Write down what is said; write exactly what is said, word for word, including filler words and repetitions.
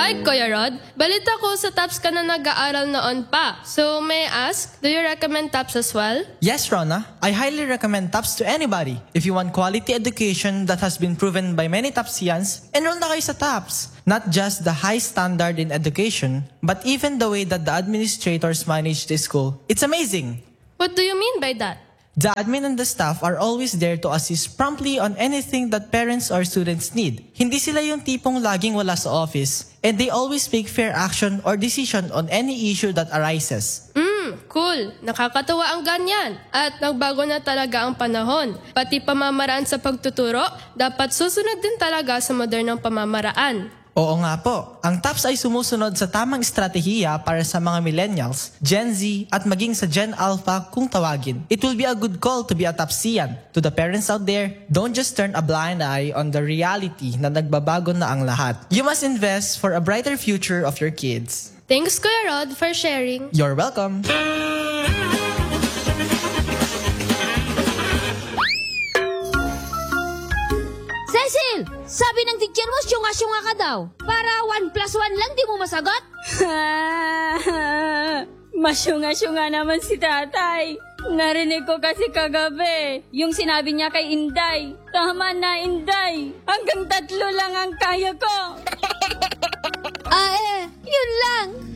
Hi, Kuya Rod. Balita ko sa TAPS ka na nag-aaral noon pa. So, may I ask, do you recommend TAPS as well? Yes, Rona. I highly recommend TAPS to anybody. If you want quality education that has been proven by many TAPSians, enroll na kayo sa TAPS. Not just the high standard in education, but even the way that the administrators manage the school. It's amazing. What do you mean by that? The admin and the staff are always there to assist promptly on anything that parents or students need. Hindi sila yung tipong laging wala sa office, and they always take fair action or decision on any issue that arises. Hmm, cool. Nakakatuwa ang ganyan. At nagbago na talaga ang panahon. Pati pamamaraan sa pagtuturo, dapat susunod din talaga sa modernong pamamaraan. Oo nga po, ang TAPS ay sumusunod sa tamang estratehiya para sa mga millennials, Gen Z at maging sa Gen Alpha kung tawagin. It will be a good call to be a TAPSian. To the parents out there, don't just turn a blind eye on the reality na nagbabago na ang lahat. You must invest for a brighter future of your kids. Thanks, Kuya Rod, for sharing. You're welcome. Cecil! Sabi ng teacher mo, syunga-syunga ka daw. Para one plus one lang, di mo masagot? Masyunga-syunga naman si tatay. Narinig ko kasi kagabi, yung sinabi niya kay Inday. Tama na, Inday. Hanggang tatlo lang ang kaya ko. Ah eh, yun lang.